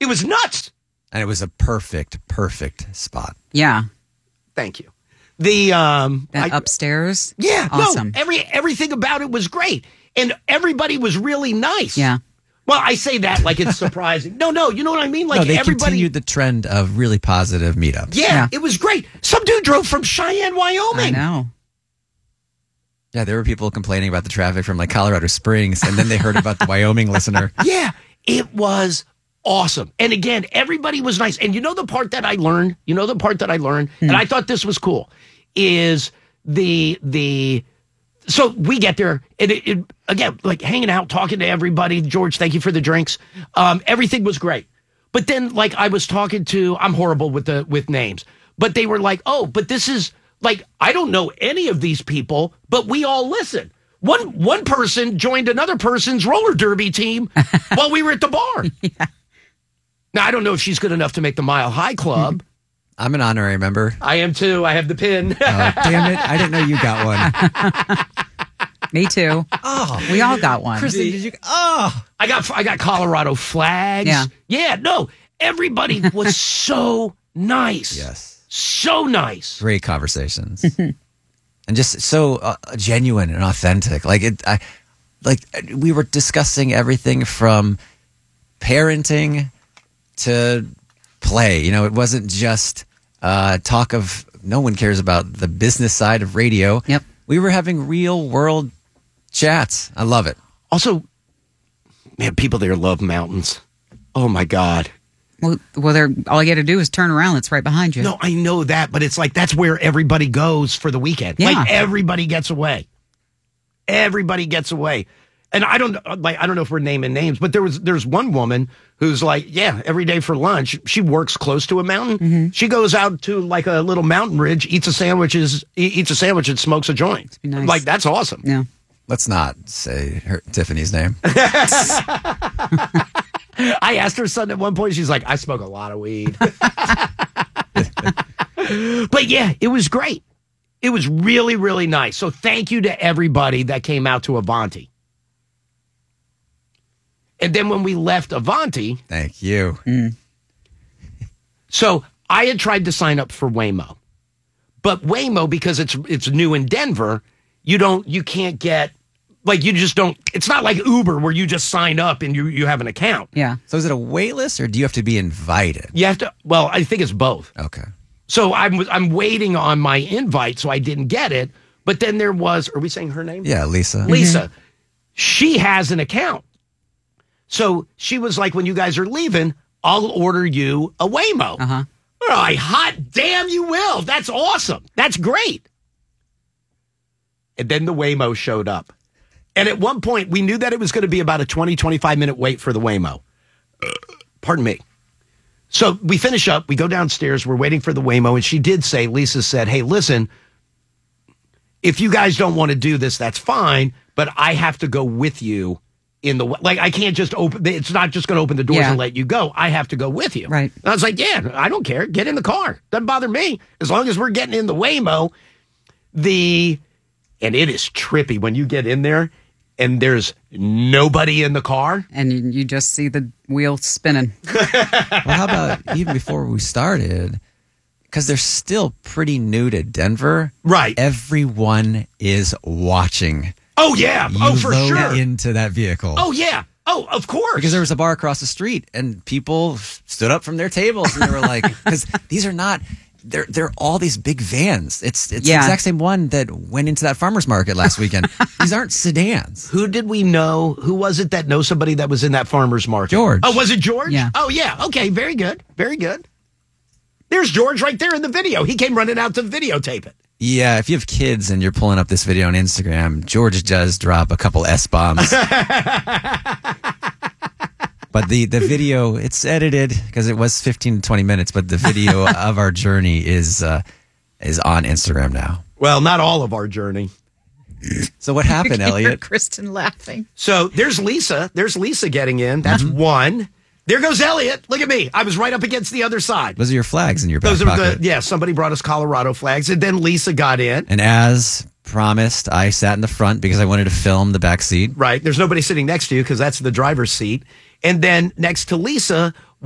It was nuts. And it was a perfect spot. Yeah. Thank you. The upstairs. Yeah, awesome. No, everything about it was great, and everybody was really nice. Yeah. Well, I say that like it's surprising. No, you know what I mean? Like they everybody continued the trend of really positive meetups. Yeah, it was great. Some dude drove from Cheyenne, Wyoming. I know. Yeah, there were people complaining about the traffic from like Colorado Springs, and then they heard about the Wyoming listener. Yeah, it was awesome. And again, everybody was nice. And you know the part that I learned? And I thought this was cool, is so we get there, and it again, like hanging out, talking to everybody. George, thank you for the drinks. Everything was great. But then, like, I was talking to, I'm horrible with names, but they were like, oh, but this is, like, I don't know any of these people, but we all listen. One person joined another person's roller derby team while we were at the bar. Yeah. Now, I don't know if she's good enough to make the Mile High Club. I'm an honorary member. I am too. I have the pin. Damn it. I didn't know you got one. Me too. Oh, we all got one. Kristen, did you? Oh, I got Colorado flags. Yeah. No, everybody was so nice. Yes. So nice. Great conversations. And just so genuine and authentic. Like we were discussing everything from parenting to play. You know, it wasn't just talk of, no one cares about the business side of radio. Yep. We were having real world chats. I love it. Also, man, people there love mountains. Oh my God. Well, all you got to do is turn around. It's right behind you. No, I know that, but it's like that's where everybody goes for the weekend. Yeah. Like everybody gets away. Everybody gets away. And I don't know if we're naming names, but there's one woman who's like, yeah, every day for lunch, she works close to a mountain. Mm-hmm. She goes out to like a little mountain ridge, eats a sandwich and smokes a joint. Nice. Like, that's awesome. Yeah. Let's not say Tiffany's name. I asked her son at one point, she's like, I smoke a lot of weed. But yeah, it was great. It was really, really nice. So thank you to everybody that came out to Avanti. And then when we left Avanti. Thank you. So I had tried to sign up for Waymo. But Waymo, because it's new in Denver, you can't get, like, you just don't, it's not like Uber where you just sign up and you have an account. Yeah. So is it a wait list or do you have to be invited? You have to, well, I think it's both. Okay. So I'm waiting on my invite, so I didn't get it. But then there was, are we saying her name? Yeah, Lisa. Lisa. Mm-hmm. She has an account. So she was like, when you guys are leaving, I'll order you a Waymo. Uh-huh. All right, hot damn you will. That's awesome. That's great. And then the Waymo showed up. And at one point, we knew that it was going to be about a 20, 25-minute wait for the Waymo. Pardon me. So we finish up. We go downstairs. We're waiting for the Waymo. And she did say, Lisa said, hey, listen, if you guys don't want to do this, that's fine. But I have to go with you in the, like, I can't just open, it's not just going to open the doors and let you go. I have to go with you. Right. And I was like, yeah, I don't care. Get in the car. Doesn't bother me. As long as we're getting in the Waymo, and it is trippy when you get in there and there's nobody in the car. And you just see the wheel spinning. Well, how about even before we started, because they're still pretty new to Denver. Right. Everyone is watching. Oh, yeah. Oh, for load sure. Into that vehicle. Oh, yeah. Oh, of course. Because there was a bar across the street and people stood up from their tables and they were like, because these are not, they're all these big vans. It's the exact same one that went into that farmer's market last weekend. These aren't sedans. Who did we know? Who was it that knows somebody that was in that farmer's market? George. Oh, was it George? Yeah. Oh, yeah. Okay. Very good. Very good. There's George right there in the video. He came running out to videotape it. Yeah, if you have kids and you're pulling up this video on Instagram, George does drop a couple S-bombs. But the video, it's edited because it was 15 to 20 minutes, but the video of our journey is on Instagram now. Well, not all of our journey. So what happened, Elliot? Kristen laughing. So there's Lisa. There's Lisa getting in. That's one. There goes Elliot. Look at me. I was right up against the other side. Those are your flags in your back pocket. Somebody brought us Colorado flags. And then Lisa got in. And as promised, I sat in the front because I wanted to film the back seat. Right. There's nobody sitting next to you because that's the driver's seat. And then next to Lisa